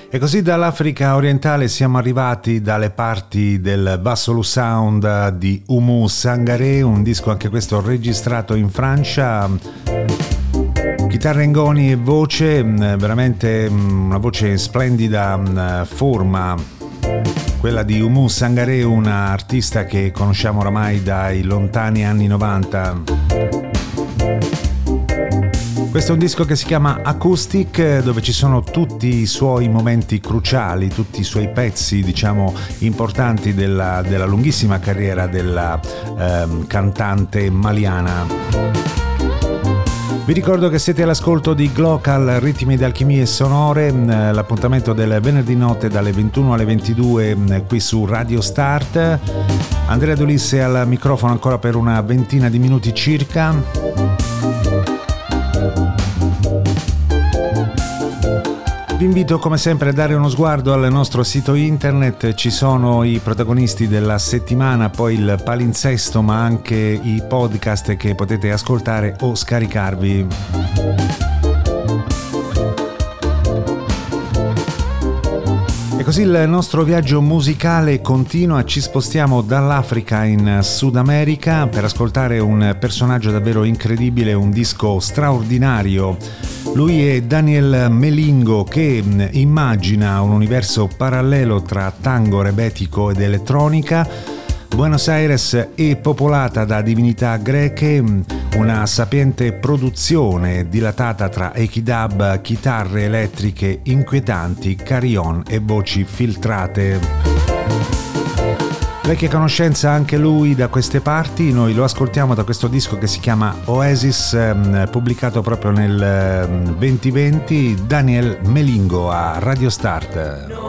E così dall'Africa orientale siamo arrivati dalle parti del Vassolu Sound di Oumou Sangaré, un disco anche questo registrato in Francia. Chitarre, ngoni e voce, veramente una voce splendida, forma, quella di Oumou Sangaré, una artista che conosciamo oramai dai lontani anni 90. Questo è un disco che si chiama Acoustic, dove ci sono tutti i suoi momenti cruciali, tutti i suoi pezzi, diciamo, importanti della lunghissima carriera della cantante maliana. Vi ricordo che siete all'ascolto di Glocal, ritmi ed alchimie sonore, l'appuntamento del venerdì notte dalle 21 alle 22 qui su Radio Start. Andrea D'Ulisse al microfono ancora per una ventina di minuti circa. Vi invito come sempre a dare uno sguardo al nostro sito internet, ci sono i protagonisti della settimana, poi il palinsesto ma anche i podcast che potete ascoltare o scaricarvi. E così il nostro viaggio musicale continua, ci spostiamo dall'Africa in Sud America per ascoltare un personaggio davvero incredibile, un disco straordinario. Lui è Daniel Melingo, che immagina un universo parallelo tra tango, rebetico ed elettronica. Buenos Aires è popolata da divinità greche, una sapiente produzione dilatata tra echidab, chitarre elettriche inquietanti, carillon e voci filtrate. Vecchia conoscenza anche lui da queste parti, noi lo ascoltiamo da questo disco che si chiama Oasis, pubblicato proprio nel 2020, Daniel Melingo a Radio Start.